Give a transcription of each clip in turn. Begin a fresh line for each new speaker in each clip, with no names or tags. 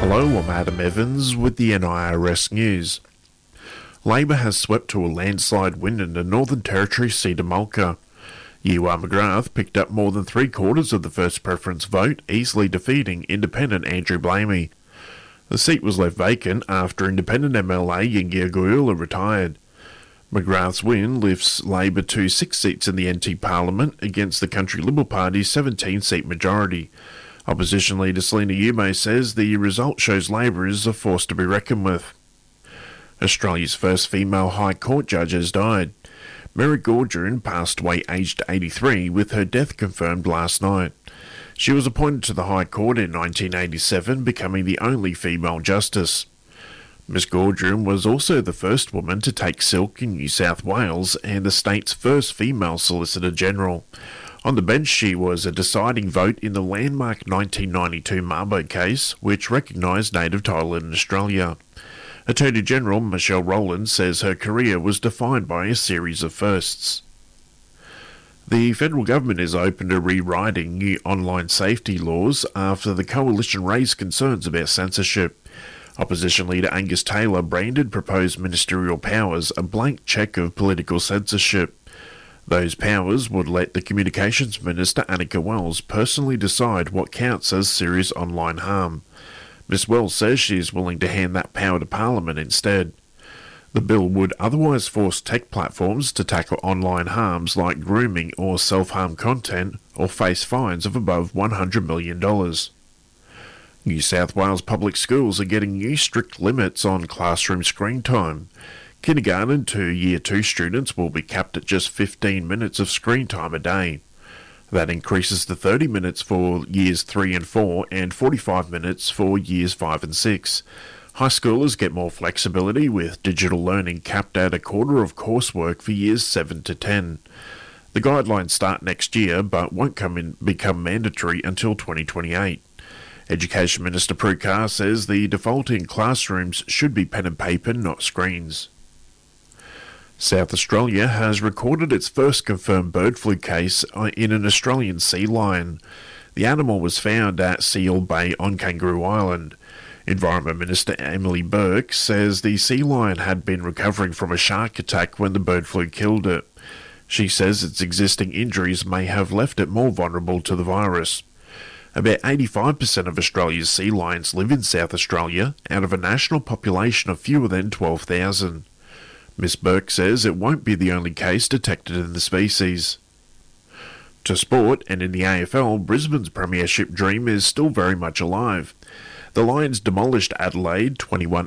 Hello, I'm Adam Evans with the NIRS News. Labor has swept to a landslide win in the Northern Territory seat of Mulga. Ewan McGrath picked up more than three-quarters of the first preference vote, easily defeating independent Andrew Blamey. The seat was left vacant after independent MLA Yingia Goyula retired. McGrath's win lifts Labor to 6 seats in the NT Parliament against the Country Liberal Party's 17-seat majority. Opposition leader Selina Yume says the result shows Labor is a force to be reckoned with. Australia's first female High Court judge has died. Mary Gaudron passed away aged 83 with her death confirmed last night. She was appointed to the High Court in 1987, becoming the only female justice. Miss Gaudron was also the first woman to take silk in New South Wales and the state's first female Solicitor General. On the bench she was a deciding vote in the landmark 1992 Mabo case, which recognised native title in Australia. Attorney General Michelle Rowland says her career was defined by a series of firsts. The federal government is open to rewriting new online safety laws after the coalition raised concerns about censorship. Opposition leader Angus Taylor branded proposed ministerial powers a blank cheque of political censorship. Those powers would let the Communications Minister Annika Wells personally decide what counts as serious online harm. Ms Wells says she is willing to hand that power to Parliament instead. The bill would otherwise force tech platforms to tackle online harms like grooming or self-harm content or face fines of above $100 million. New South Wales public schools are getting new strict limits on classroom screen time. Kindergarten to Year 2 students will be capped at just 15 minutes of screen time a day. That increases to 30 minutes for Years 3 and 4 and 45 minutes for Years 5 and 6. High schoolers get more flexibility with digital learning capped at a quarter of coursework for Years 7 to 10. The guidelines start next year but won't become mandatory until 2028. Education Minister Prue Carr says the default in classrooms should be pen and paper, not screens. South Australia has recorded its first confirmed bird flu case in an Australian sea lion. The animal was found at Seal Bay on Kangaroo Island. Environment Minister Emily Burke says the sea lion had been recovering from a shark attack when the bird flu killed it. She says its existing injuries may have left it more vulnerable to the virus. About 85% of Australia's sea lions live in South Australia, out of a national population of fewer than 12,000. Ms Burke says it won't be the only case detected in the species. To sport, and in the AFL, Brisbane's premiership dream is still very much alive. The Lions demolished Adelaide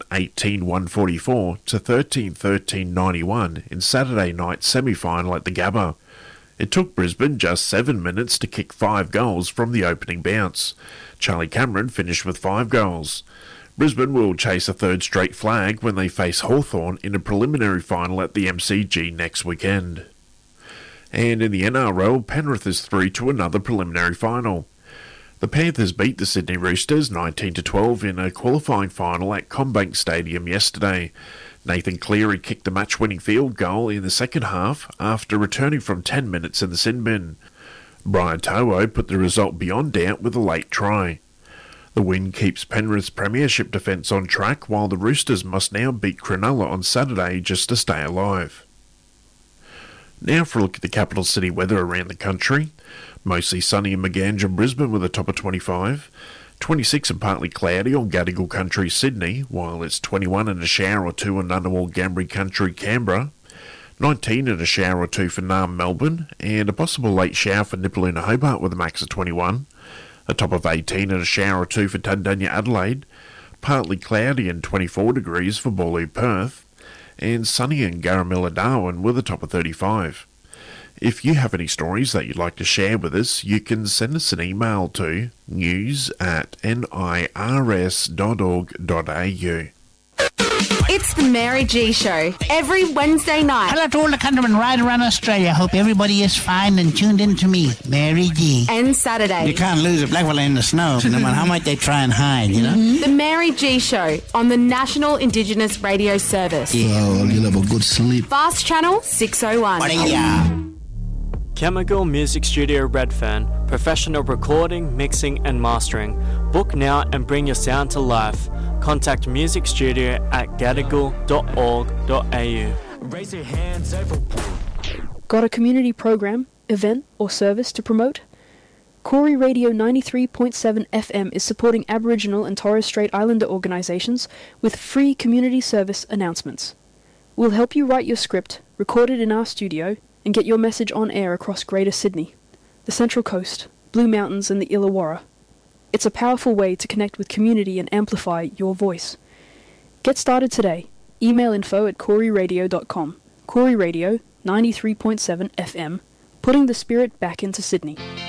21-18-144 to 13-13-91 in Saturday night's semi-final at the Gabba. It took Brisbane just 7 minutes to kick 5 goals from the opening bounce. Charlie Cameron finished with 5 goals. Brisbane will chase a third straight flag when they face Hawthorn in a preliminary final at the MCG next weekend. And in the NRL, Penrith is through to another preliminary final. The Panthers beat the Sydney Roosters 19-12 in a qualifying final at CommBank Stadium yesterday. Nathan Cleary kicked the match-winning field goal in the second half after returning from 10 minutes in the sin bin. Brian To'o put the result beyond doubt with a late try. The win keeps Penrith's premiership defence on track, while the Roosters must now beat Cronulla on Saturday just to stay alive. Now for a look at the capital city weather around the country. Mostly sunny in Maganja, Brisbane with a top of 25. 26 and partly cloudy on Gadigal Country, Sydney, while it's 21 and a shower or two in Ngunnawal, Gambri Country, Canberra. 19 and a shower or two for Naarm, Melbourne, and a possible late shower for Nipaluna, Hobart with a max of 21. A top of 18 and a shower or two for Tundanya, Adelaide. Partly cloudy and 24 degrees for Boorloo, Perth. And sunny in Garamilla, Darwin with a top of 35. If you have any stories that you'd like to share with us, you can send us an email to news@nirs.org.au.
It's the Mary G Show, every Wednesday night.
Hello to all the countrymen right around Australia. Hope everybody is fine and tuned in to me, Mary G.
And Saturday.
You can't lose a black fella in the snow, no matter how much they try and hide, you know?
The Mary G Show on the National Indigenous Radio Service.
Yeah.
You'll have a good sleep.
Fast Channel 601.
Chemical Music Studio Redfern, professional recording, mixing and mastering,
Book now and bring your sound to life. Contact Music Studio at gadigal.org.au. Raise your hands over.
Got a community program, event or service to promote? Corey Radio 93.7 FM is supporting Aboriginal and Torres Strait Islander organisations with free community service announcements. We'll help you write your script, record it in our studio, and get your message on air across Greater Sydney, the Central Coast, Blue Mountains and the Illawarra. It's a powerful way to connect with community and amplify your voice. Get started today. Email info@coreyradio.com. Corey Radio 93.7 FM, putting the spirit back into Sydney.